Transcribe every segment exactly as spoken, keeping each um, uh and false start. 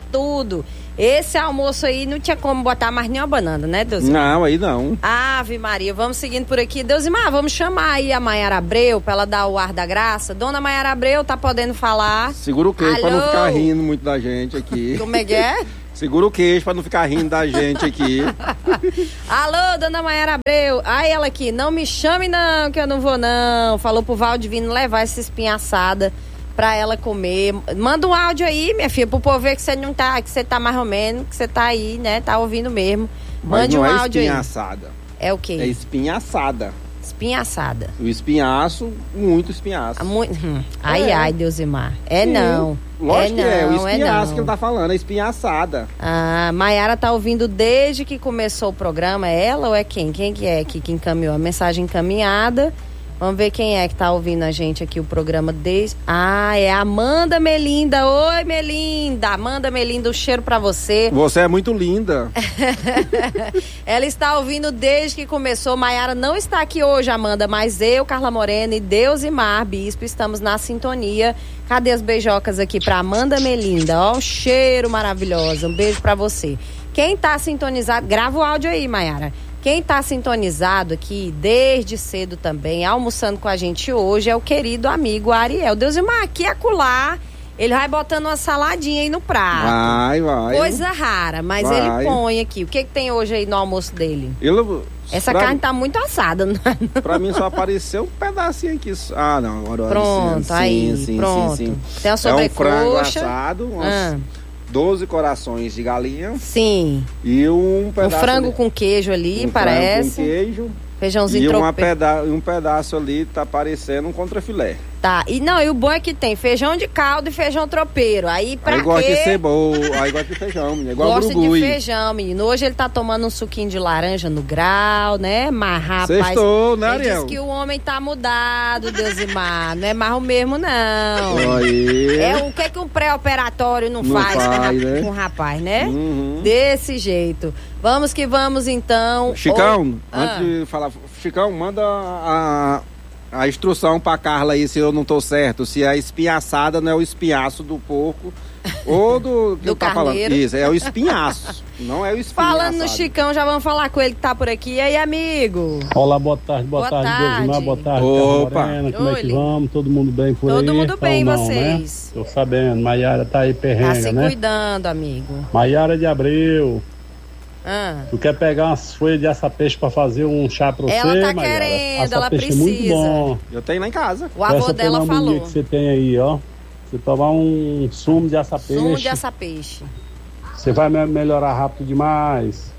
tudo. Esse almoço aí não tinha como botar mais nenhuma banana, né, Deusimar? Não, aí não. Ave Maria, vamos seguindo por aqui. Deusimar, vamos chamar aí a Maiara Abreu pra ela dar o ar da graça. Dona Maiara Abreu, tá podendo falar? Segura o queijo Alô? pra não ficar rindo muito da gente aqui. Como é que é? Segura o queijo pra não ficar rindo da gente aqui. Alô, Dona Maiara Abreu. Ai, ela aqui, não me chame não, que eu não vou não. Falou pro Valdivino levar essa espinha assada pra ela comer. Manda um áudio aí, minha filha, pro povo ver que você não tá, que você tá mais ou menos, que você tá aí, né, tá ouvindo mesmo. Mande Mas não um é áudio aí. espinha assada. É o quê? É espinha assada. Espinha assada. O espinhaço, muito espinhaço. Ah, muito... hum. Ai, É. ai, Deusimar. É Sim. não. Lógico é que é, não, o é espinhaço não. que ele tá falando, a espinha assada. Ah, Maiara tá ouvindo desde que começou o programa. É ela ou é quem? Quem que é aqui que encaminhou a mensagem encaminhada? Vamos ver quem é que tá ouvindo a gente aqui, o programa desde... Ah, é a Amanda Melinda. Oi, Melinda. Amanda Melinda, um cheiro pra você. Você é muito linda. Ela está ouvindo desde que começou. Maiara não está aqui hoje, Amanda, mas eu, Carla Morena e Deusimar Bispo estamos na sintonia. Cadê as beijocas aqui pra Amanda Melinda? Ó, um cheiro maravilhoso. Um beijo pra você. Quem tá sintonizado, grava o áudio aí, Maiara. Quem tá sintonizado aqui desde cedo também, almoçando com a gente hoje, é o querido amigo Ariel. Deusimar, aqui e acolá, ele vai botando uma saladinha aí no prato. Vai, vai. Coisa rara, mas Vai. ele põe aqui. O que que tem hoje aí no almoço dele? Ele, Essa pra, carne tá muito assada, não é? Pra mim só apareceu um pedacinho aqui. Ah, não, agora Pronto, sim, aí, sim, sim, pronto. sim, sim. Tem a É um frango sobrecoxa. assado, uns Ah, doze corações de galinha sim. e um Um pedaço frango de, com queijo ali, um parece. frango com queijo Feijãozinho e uma trope. peda um pedaço ali tá parecendo um contrafilé. Tá, e não, e o bom é que tem feijão de caldo e feijão tropeiro. Aí pra Aí quê? gosta de cebola, aí gosta de feijão, menino, é igual Gosta de burugui. feijão, menino. Hoje ele tá tomando um suquinho de laranja no grau, né? Mas, rapaz, Sextou, né, ele Ariel? diz que o homem tá mudado, Deusimar. Não é mais o mesmo, não. Aí. É o que é que um pré-operatório não, Não faz, com, faz, rap- né? com o rapaz, né? Uhum. Desse jeito. Vamos que vamos, então. Chicão, Ô, ah, antes de falar, Chicão, manda a, a instrução pra Carla aí se eu não tô certo, se a espinha assada não é o espinhaço do porco ou do que Do eu tá falando. carneiro. Isso, é o espinhaço, não é o espinha falando no assado. Chicão, já vamos falar com ele que tá por aqui. E aí, amigo? Olá, boa tarde, boa, Boa tarde, tarde. Deusimar, boa tarde, Opa. Carla Morena, como é que Oi. vamos? Todo mundo bem por aí? Todo mundo bem, Ou não, vocês? Né? Tô sabendo, Maiara tá aí Tá perrenga, se né? cuidando, amigo. Maiara de Abreu, Ah. tu quer pegar umas folhas de açapeixe pra fazer um chá pra Ela você, tá Maiara? querendo, ela Açapeixe é muito precisa. bom. Eu tenho lá em casa. O avô Essa dela pneumonia falou. que você tem aí, ó. Você tomar um sumo de açapeixe, Sumo de açapeixe. você vai me- melhorar rápido demais.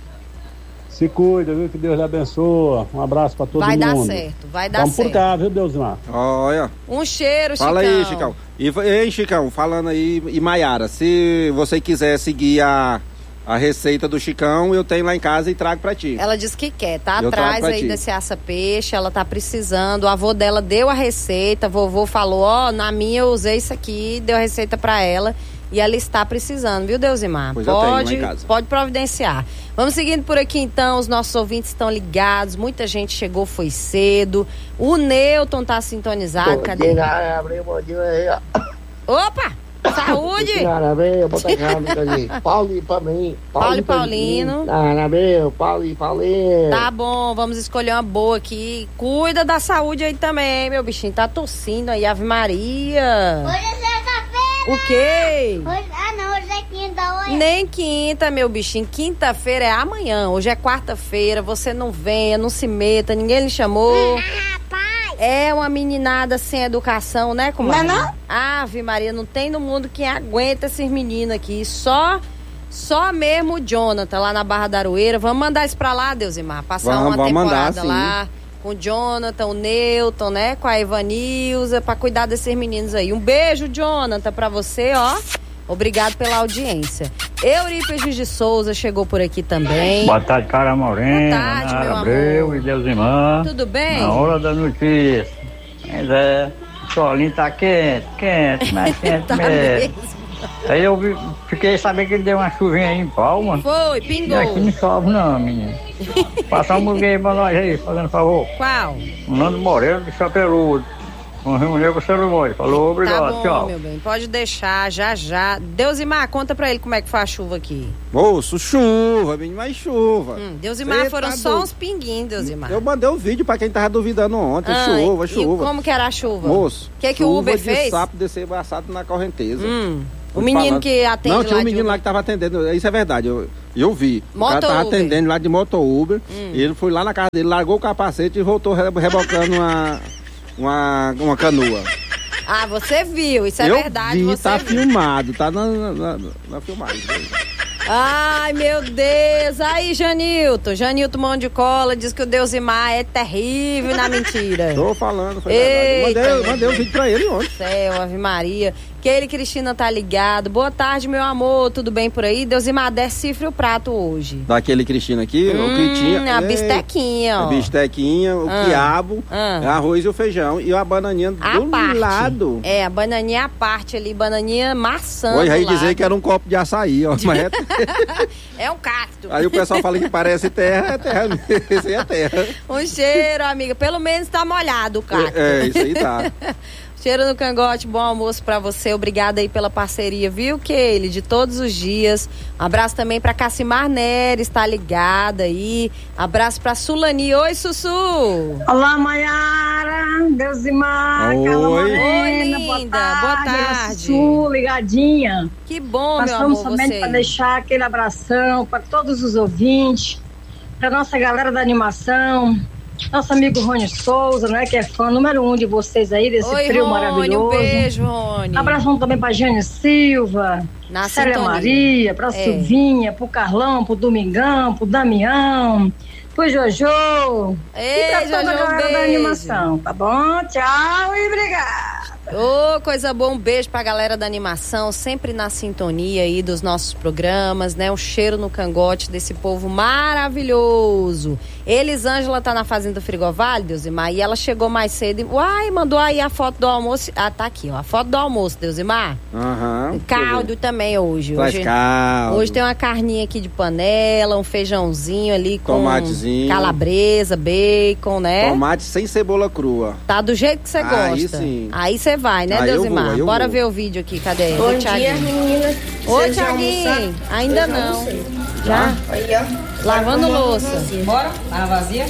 Se cuida, viu? Que Deus lhe abençoa. Um abraço pra todo Vai mundo. dar certo, vai dar Vamos certo. por cá, viu, Deusimar? Olha, Um cheiro, fala Chicão. aí, Chicão. E, ei, Chicão, falando aí, e Maiara, se você quiser seguir a, a receita do Chicão, eu tenho lá em casa e trago pra ti. Ela disse que quer, tá Eu atrás trago pra aí ti. desse aça-peixe, ela tá precisando. O avô dela deu a receita, vovô falou, ó, na minha eu usei isso aqui, deu a receita pra ela. E ela está precisando, viu, Deusimar? Pois eu tenho lá pode, em casa. pode providenciar. Vamos seguindo por aqui, então. Os nossos ouvintes estão ligados. Muita gente chegou, foi cedo. O Newton tá sintonizado. Cadê? Abriu, bom dia aí. Opa! Saúde! Abriu, bota a câmera ali. Paulo e Paulinho. Paulo e Paulino. Abriu, Paulo e Paulinho. Tá bom, vamos escolher uma boa aqui. Cuida da saúde aí também, meu bichinho. Tá tossindo aí, Ave Maria. Hoje é sexta-feira! O quê? Hoje, ah, não, hoje é quinta, hoje. Nem quinta, meu bichinho. Quinta-feira é amanhã. Hoje é quarta-feira. Você não venha, não se meta. Ninguém lhe chamou. Rapaz! É uma meninada sem educação, né, comadre? Não é não? Ave Maria, não tem no mundo quem aguenta esses meninos aqui. Só, só mesmo o Jonathan lá na Barra da Aroeira. Vamos mandar isso pra lá, Deusimar. Passar Vamos- uma vamos mandar, temporada sim. lá. Com o Jonathan, o Newton, né? Com a Evanilza, pra cuidar desses meninos aí. Um beijo, Jonathan, pra você, ó. Obrigado pela audiência. Eurípides de Souza chegou por aqui também. Boa tarde, Carla Morena. Boa tarde, meu amor. Abreu e Deusimar. Tudo bem? Na hora da notícia. Pois é, o solinho tá quente, quente, mais quente Tá mesmo. mesmo. Aí eu vi- fiquei sabendo que ele deu uma chuvinha aí em Palma. Foi, E aqui pingou. não chove não, menino. Passar um buguei pra nós aí, fazendo favor. Qual? O Nando Moreira de Chapeludo. Vamos reunir com o seu Limões. Falou, obrigado, tá bom, tchau. meu bem, pode deixar, já já. Deusimar, conta pra ele como é que foi a chuva aqui. Moço, chuva, bem mais chuva. Hum, Deusimar, Cê foram tá só doido. uns pinguinhos, Deusimar. Eu mandei o vídeo pra quem tava duvidando ontem. Ah, chuva, e chuva. como que era a chuva? Moço, O que, que o Uber de fez? sapo descer embaçado na correnteza. Hum, o Fui menino falando. que atende Não, lá tinha um de menino Uber. lá que tava atendendo. Isso é verdade, eu, eu vi. Moto o cara tava Uber. atendendo lá de moto Uber. Hum. E ele foi lá na casa dele, largou o capacete e voltou re- rebocando uma, uma, uma canoa. Ah, você viu, isso é eu verdade, vi, você tá viu. filmado, tá na, na, na, na filmagem. Ai, meu Deus. Aí, Janilton. Janilton Mão de Cola diz que o Deusimar é terrível na mentira. Tô falando, foi Eita, verdade. Eu meu mandei, mandei um Deus. vídeo pra ele ontem. Céu, Ave Maria. Keile Cristina tá ligado. Boa tarde, meu amor. Tudo bem por aí? Deusimar, decifre o prato hoje. Daquele Cristina aqui, Hum, o que tinha. a é, bistequinha, ó. A bistequinha, o Ah. quiabo, Ah. arroz e o feijão. E a bananinha A do parte. lado. É, a bananinha à parte ali, bananinha maçã. Oi, do aí lado. dizer que era um copo de açaí, ó. Mas é- É um cacto. Aí o pessoal fala que parece terra, é terra mesmo. Isso aí é terra. Um cheiro, amiga. Pelo menos tá molhado o cacto. É, é, isso aí tá. Cheiro no cangote, bom almoço pra você. Obrigada aí pela parceria, viu, Keile? De todos os dias. Um abraço também pra Cassimar Neres, tá ligada aí. Abraço pra Sulani. Oi, Sussu. Olá, Maiara, Deusimar, Oi. Carla Oi, Morena, linda. boa tarde. Boa Olha, tarde. Sussu, ligadinha. Que bom, Nós meu estamos amor, somente você. para deixar aquele abração para todos os ouvintes, para nossa galera da animação, nosso amigo Rony Souza, né, que é fã número um de vocês aí, desse Oi, trio Rony, maravilhoso. um beijo, Rony. Abração também para Jane Silva, Na Célia sintonia. Maria, para É. Silvinha, pro Carlão, pro Domingão, pro Damião, pro Jojo. Ei, e para toda Jojo, a galera beijo. da animação, tá bom? Tchau e obrigada. Ô, coisa boa, um beijo pra galera da animação, sempre na sintonia aí dos nossos programas, né? Um cheiro no cangote desse povo maravilhoso. Elisângela tá na Fazenda Frigovalho, Deusimar, e ela chegou mais cedo e, uai, mandou aí a foto do almoço. Ah, tá aqui, ó, a foto do almoço, Deusimar. Aham. Caldo também hoje. Traz Hoje, caldo. hoje tem uma carninha aqui de panela, um feijãozinho ali com Tomatezinho. calabresa, bacon, né? Tomate sem cebola crua. Tá do jeito que você Aí gosta. sim. Aí você vai, né, Aí eu Deusimar? vou, aí eu Bora vou. ver o vídeo aqui, cadê? Bom O dia, Thiaguinho. meninas. Ô, Vocês já Thiaguinho, almoçaram? ainda Eu já não. almocei. Já? Aí, ó. Lavando louça. Bora? Tá vazia?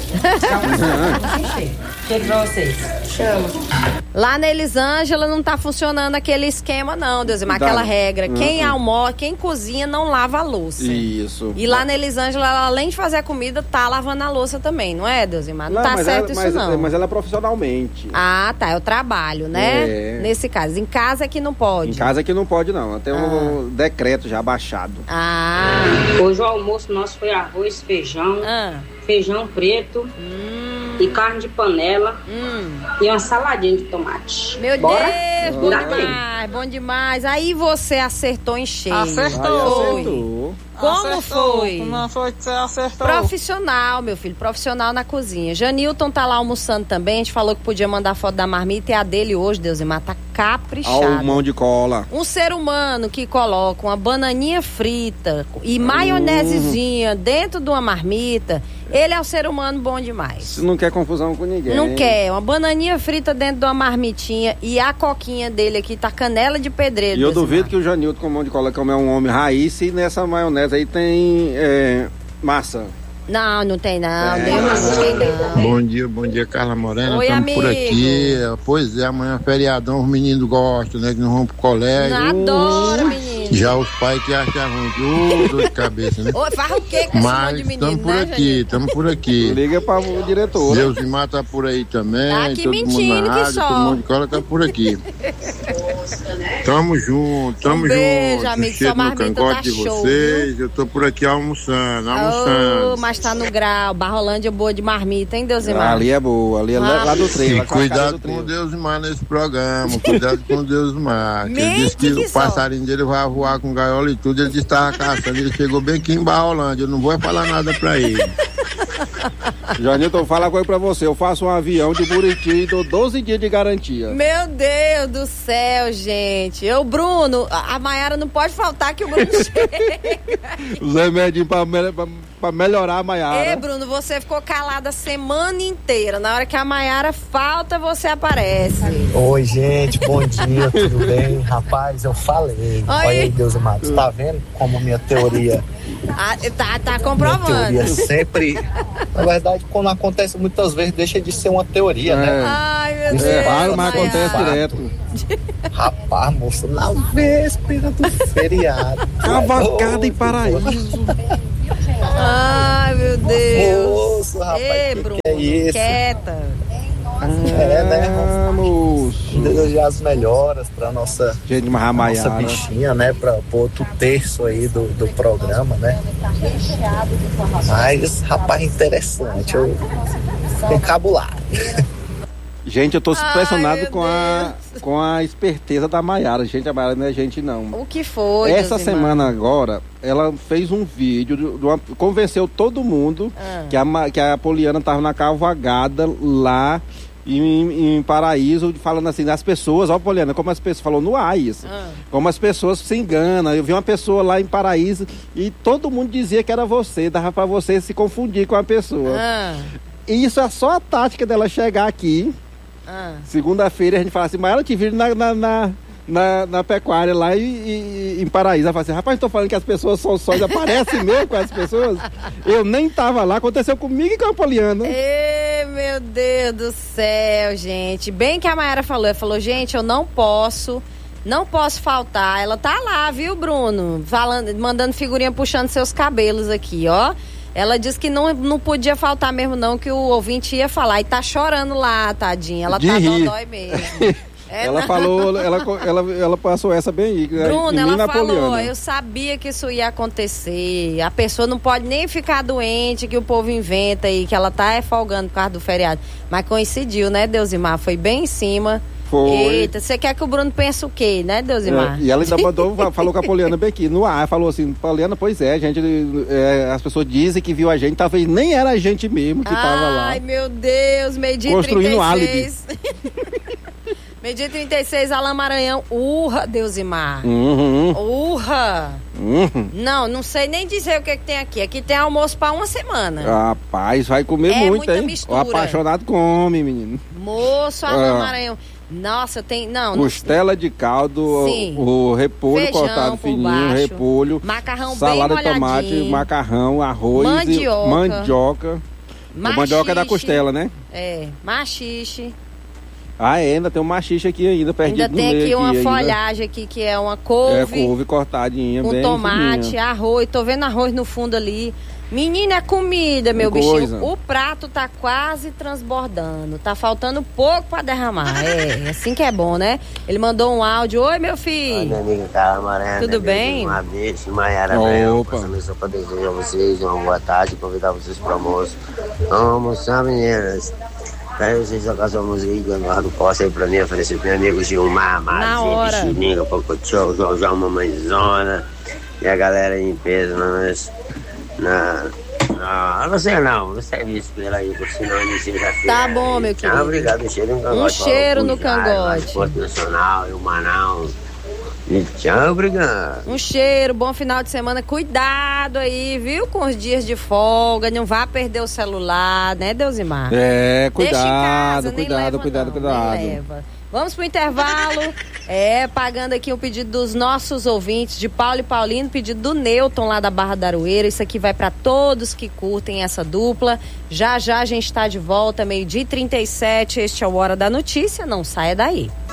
Chega pra vocês. Chama. Lá na Elisângela não tá funcionando aquele esquema, não, Deusimar, Tá. aquela regra. Quem Uhum. almoça, quem cozinha não lava a louça. Isso. E lá na Elisângela, ela, além de fazer a comida, tá lavando a louça também, não é, Deusimar? Não, tá mas certo ela, isso, mas, não. Mas ela é profissionalmente. Ah, tá, é o trabalho, né? É. Nesse caso. Em casa é que não pode. Em casa que não pode, não. Tem um decreto já baixado. Ah, Hoje o almoço nosso foi arroz, feijão, ah, feijão preto hum, e carne de panela hum. e uma saladinha de tomate. Meu Bora? Deus, bom Dá demais, bom demais. Aí você acertou em cheio. Aí Foi. acertou. Como foi? Não foi que você acertou. Profissional, meu filho, profissional na cozinha. Janilton tá lá almoçando também, a gente falou que podia mandar foto da marmita e a dele hoje, Deusimar, tá caprichado. Ao mão de cola. Um ser humano que coloca uma bananinha frita e maionesezinha dentro de uma marmita, ele é um ser humano bom demais. Você não quer confusão com ninguém. Não quer, uma bananinha frita dentro de uma marmitinha e a coquinha dele aqui tá canela de pedreiro. E eu Deusimar. duvido que o Janilton com mão de cola, como é um homem raiz, e nessa maionese aí tem é, maçã. Não, não tem não, É. Deus não tem não. Bom dia, bom dia, Carla Morena. Oi, Estamos por amigo. aqui. Pois é, amanhã é feriadão, os meninos gostam, né? Que não vão pro colégio. Adoro, menino. Já os pais que acham ruim, ô, dor de cabeça, né? Ô, faz o quê com esse monte Mas de menino, estamos por né, aqui, Janilton? estamos por aqui. Liga para o diretor. né? Deus e Mata tá por aí também. Tá aqui todo mundo mentindo na que rádio, só. todo mundo de cola tá por aqui. Tamo junto, tamo Um beijo, junto. amigo, Um cheiro sua no marmita cangote tá de show, vocês. Eu tô por aqui almoçando, almoçando. Oh, mas tá no grau. Barrolândia boa de marmita, hein, Deusimar? Ali é boa, ali é lá, Ah. lá do trem. E lá com a casa cuidado do com o trem. Deus Mar nesse programa, cuidado com o Deus Mar. Que ele Mente disse que, que o só. passarinho dele vai voar com gaiola e tudo, ele disse que estava caçando, ele chegou bem aqui em Barrolândia, eu não vou falar nada pra ele. Janilton, fala uma coisa pra você. Eu faço um avião de Buriti e dou doze dias de garantia. Meu Deus do céu, gente. Eu, Bruno, a Maiara não pode faltar que o Bruno chega. Os remédios pra, me- pra, pra melhorar a Maiara. Ei, Bruno, você ficou calada a semana inteira. Na hora que a Maiara falta, você aparece. Oi, gente, bom dia, tudo bem? Rapaz, eu falei. Olha aí, Deus amado, tá vendo como minha teoria... Ah, tá, tá comprovando. Minha teoria sempre... Na verdade, quando acontece muitas vezes, deixa de ser uma teoria, é. né? Ai, meu Deus. É raro, mas acontece direto. Rapaz, moço, na véspera do feriado. Cavalcada em Paraíso. Ai, meu Deus. Moço, rapaz, Ei, que Bruno, que é isso? quieta. É, né? Vamos desejar as melhoras pra nossa, gente, mas a nossa Maiara. bichinha, né? Pra, pro outro terço aí do, do programa, né? Mas, rapaz, interessante. Eu encabular. Gente, eu tô Ai, impressionado meu com a, com a esperteza da Maiara. Gente, a Maiara não é gente, não. O que foi? Essa Deus semana irmão? agora, ela fez um vídeo, de uma- convenceu todo mundo Ah. que, a, Ma- que a Poliana tava na cavalgada lá em, em Paraíso, falando assim, as pessoas, ó, Poliana, como as pessoas, falou no ar isso, Ah. como as pessoas se enganam. Eu vi uma pessoa lá em Paraíso e todo mundo dizia que era você, dava pra você se confundir com a pessoa. Ah, E isso é só a tática dela chegar aqui. ah. Segunda-feira a gente fala assim, mas ela te viu na, na, na, na, na pecuária lá e, e- em Paraíso. Ela fala assim, rapaz, tô falando que as pessoas são só, já parecem mesmo com as pessoas. Eu nem tava lá, aconteceu comigo e com a Poliana. Ei, meu Deus do céu, gente. Bem que a Maiara falou, ela falou, gente, eu não posso, não posso faltar. Ela tá lá, viu, Bruno? Falando, mandando figurinha, puxando seus cabelos aqui, ó. Ela disse que não, não podia faltar mesmo não, que o ouvinte ia falar. E tá chorando lá, tadinha. Ela De tá rir. dodói mesmo. É, Ela não. falou, ela, ela, ela passou essa bem aí. Bruno, em mim, ela na falou, Poliana. eu sabia que isso ia acontecer. A pessoa não pode nem ficar doente, que o povo inventa aí, que ela tá é folgando por causa do feriado. Mas coincidiu, né, Deusimar? Foi bem em cima. Foi. Eita, você quer que o Bruno pense o quê, né, Deusimar? É, e ela ainda mandou, falou com a Poliana bem aqui, no ar, falou assim, Poliana, pois é, gente, é, as pessoas dizem que viu a gente, talvez nem era a gente mesmo que tava lá. Ai, meu Deus, meio-dia Construindo trinta e seis. meio-dia trinta e seis, Alain Maranhão. Urra, Deusimar. Uhum. Urra. Uhum. Não, não sei nem dizer o que, é que tem aqui. Aqui tem almoço pra uma semana. Rapaz, vai comer É muito, muita hein? mistura. O apaixonado come, menino. Moço, Alain Ah. Maranhão. Nossa, tem. Não, não. Costela de caldo, Sim. o, o repolho Feijão cortado por fininho, baixo. repolho, Macarrão salada bem de tomate, molhadinho. macarrão, arroz, Mandioca. e mandioca. A mandioca é da Maxixe. costela, né? É, machixe. Ah, é, ainda tem um machixe aqui ainda, perdido Ainda no tem meio aqui uma ainda. folhagem aqui que é uma É, couve, couve cortadinha, com bem tomate, fininha. arroz. Tô vendo arroz no fundo ali. Menina, é comida, meu Que bichinho. coisa. O prato tá quase transbordando. Tá faltando pouco pra derramar. É, assim que é bom, né? Ele mandou um áudio. Oi, meu filho. Olha, amiga Carla Morena. Tudo bem? Uma vez, Maiara Bel. Opa. Passando só pra desejar a vocês uma boa tarde, convidar vocês para o almoço. Vamos almoçar, meninas. Daí vocês tocar sua música aí, Eduardo Costa aí pra mim, oferecer pro meu amigo Gilmar, Na hora. Marzinha, Pichininga, Pocotio, João João, Mamãezona e a galera aí em peso, nós, na... Não, não sei não, no serviço pela aí, por sinal, de sexta-feira. Tá bom, meu querido. Tchau, obrigado, um cheiro no cangote. Um cheiro no Paulo Pujari, lá de cangote. Porto Nacional, e o Manaus. E tchau, obrigado. Um cheiro, bom final de semana. Cuidado aí, viu? Com os dias de folga. Não vá perder o celular, né, Deusimar? É, Deixa em casa, cuidado, nem cuidado, leva, cuidado, não, cuidado. nem leva. Vamos pro intervalo. É, pagando aqui o pedido dos nossos ouvintes, de Paulo e Paulino, pedido do Newton lá da Barra da Aroeira. Isso aqui vai para todos que curtem essa dupla. Já já a gente está de volta, meio-dia e trinta e sete. Este é o Hora da Notícia. Não saia daí.